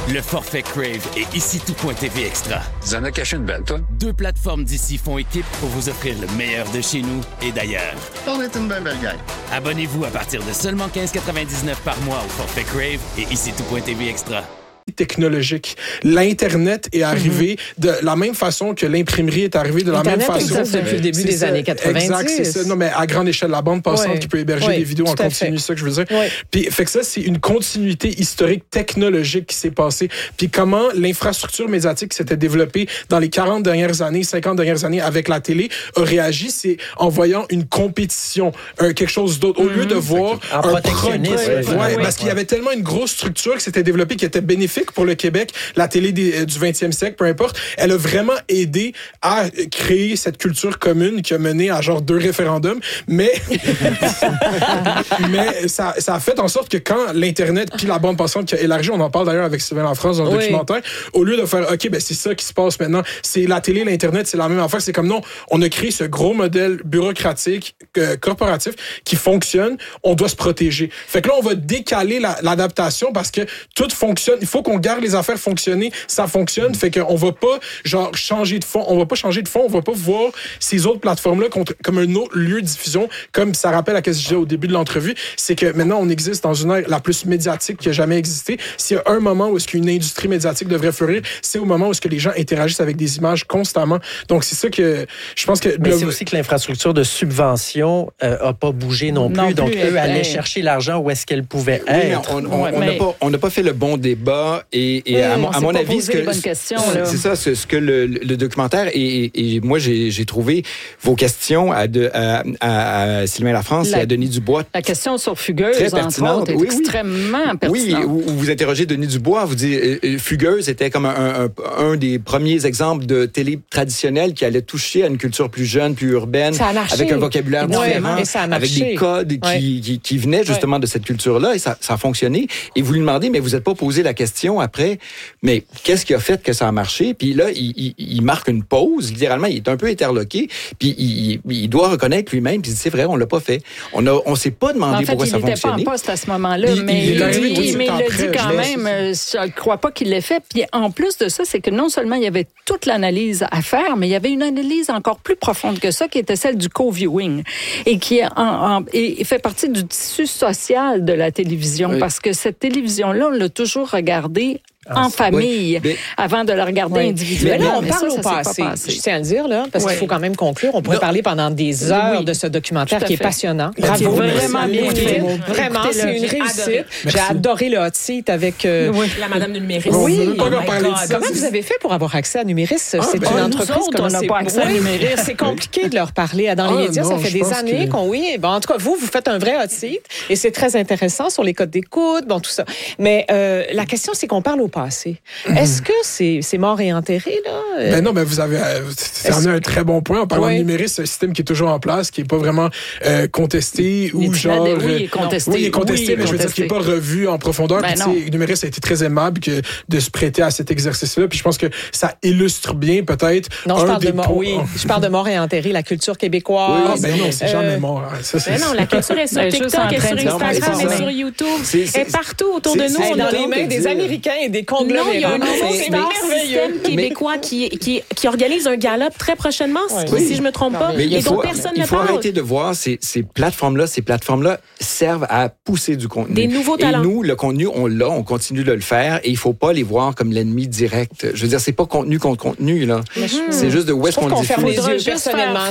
Le forfait Crave et ici tout.tv Extra. Tu en as caché une belle, toi? 2 plateformes d'ici font équipe pour vous offrir le meilleur de chez nous et d'ailleurs. On est une belle gang. Abonnez-vous à partir de seulement 15,99 par mois au forfait Crave et ici tout.tv Extra. Technologique. L'Internet est arrivé de la même façon que l'imprimerie est arrivée de la même façon. Internet existe depuis le début des années 90. Exact, c'est ça. Non, mais à grande échelle, la bande passante qui peut héberger des vidéos en continu, c'est ça que je veux dire. Oui. Puis, fait que ça, c'est une continuité historique technologique qui s'est passée. Puis comment l'infrastructure médiatique s'était développée dans les 40 dernières années, 50 dernières années avec la télé a réagi, c'est en voyant une compétition, quelque chose d'autre. Au lieu de voir un protectionnisme. Parce qu'il y avait tellement une grosse structure qui s'était développée qui était bénéfique pour le Québec, la télé du 20e siècle, peu importe. Elle a vraiment aidé à créer cette culture commune qui a mené à genre 2 référendums. Mais ça a fait en sorte que quand l'Internet puis la bande passante qui a élargi, on en parle d'ailleurs avec Sylvain Lafrance dans le documentaire, au lieu de faire, OK, ben c'est ça qui se passe maintenant, c'est la télé, l'Internet, c'est la même affaire. C'est comme non, on a créé ce gros modèle bureaucratique, corporatif qui fonctionne, on doit se protéger. Fait que là, on va décaler l'adaptation parce que tout fonctionne. Il faut qu'on garde les affaires fonctionner, ça fonctionne, fait qu'on va pas genre changer de fond, on va pas voir ces autres plateformes-là comme un autre lieu de diffusion, comme ça rappelle à ce que je disais au début de l'entrevue, c'est que maintenant on existe dans une ère la plus médiatique qui a jamais existé. S'il y a un moment où est-ce qu'une industrie médiatique devrait fleurir, c'est au moment où est-ce que les gens interagissent avec des images constamment. Donc c'est ça que je pense que... Mais c'est aussi que l'infrastructure de subvention a pas bougé non plus. Donc eux allaient chercher l'argent où est-ce qu'elle pouvait être. On n'a pas fait le bon débat. Et à mon avis, c'est ça, ce que le documentaire et moi j'ai trouvé vos questions à Sylvain Lafrance et à Denis Dubois. La question sur Fugueuse, entre autres, est extrêmement pertinente. Oui, où vous interrogez Denis Dubois, vous dites Fugueuse était comme un des premiers exemples de télé traditionnelle qui allait toucher à une culture plus jeune, plus urbaine, avec un vocabulaire différent, avec des codes qui venaient justement de cette culture-là, et ça a fonctionné. Et vous lui demandez, mais vous n'êtes pas posé la question après, mais qu'est-ce qui a fait que ça a marché? Puis là, il marque une pause, littéralement, il est un peu interloqué, puis il doit reconnaître lui-même, puis c'est vrai, on l'a pas fait. On s'est pas demandé pourquoi ça fonctionnait. En fait, il n'était pas en poste à ce moment-là, mais il l'a dit quand même, je ne crois pas qu'il l'ait fait. Puis en plus de ça, c'est que non seulement il y avait toute l'analyse à faire, mais il y avait une analyse encore plus profonde que ça, qui était celle du co-viewing, et qui et fait partie du tissu social de la télévision, parce que cette télévision-là, on l'a toujours regardée en famille, avant de la regarder individuellement. Mais là, on parle au passé. Je tiens à le dire, là, parce qu'il faut quand même conclure. On pourrait parler pendant des heures de ce documentaire qui est passionnant. Bravo. Vraiment bien fait. Vraiment, c'est une réussite. J'ai adoré le hot seat avec... la madame Numéris. Oui. Comment vous avez fait pour avoir accès à Numéris? C'est une entreprise on n'a pas accès à Numéris. C'est compliqué de leur parler. Dans les médias, ça fait des années qu'on... Oui, en tout cas, vous faites un vrai hot seat et c'est très intéressant sur les codes d'écoute, tout ça. Mais la question, c'est qu'on parle au passé. Est-ce que c'est mort et enterré, là? Ben non, vous avez amené un très bon point. En parlant de Numéris, c'est un système qui est toujours en place, qui n'est pas vraiment contesté ou genre... Oui, il est contesté. Oui, il est contesté, mais je veux dire qu'il n'est pas revu en profondeur. Numéris a été très aimable de se prêter à cet exercice-là. Puis je pense que ça illustre bien peut-être... Non, je parle de mort et enterré, la culture québécoise. Non, c'est jamais mort. Non, la culture est sur TikTok, est sur Instagram, est sur YouTube. Est partout autour de nous. On est dans les mains des Américains et des conglomérats. Non, il y a un nouveau système québécois qui organise un gala très prochainement, si je ne me trompe pas, et dont personne ne parle. Il faut arrêter de voir ces plateformes-là. Ces plateformes-là servent à pousser du contenu. Des nouveaux talents. Et nous, le contenu, on continue de le faire et il ne faut pas les voir comme l'ennemi direct. Je veux dire, c'est pas contenu contre contenu, là. C'est juste de où est-ce qu'on le diffuse. Il faudra juste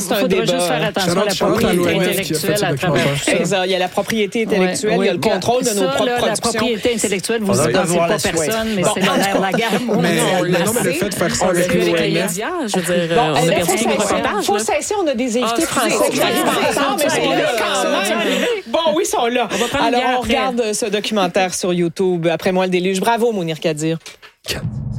faire attention à la propriété intellectuelle à travers. Il y a la propriété intellectuelle, il y a le contrôle de nos propres productions. La propriété intellectuelle, vous n'y pensez pas personne, mais c'est la gamme. Mais le fait de faire ça avec les médias, je veux dire, on a perdu le reportage. Faut cesser, on a des invités français qui arrivent ensemble, mais ils sont là quand même. Bon, oui, ils sont là. Alors, on regarde ce documentaire sur YouTube, Après moi le déluge. Bravo, Mounir Kadir.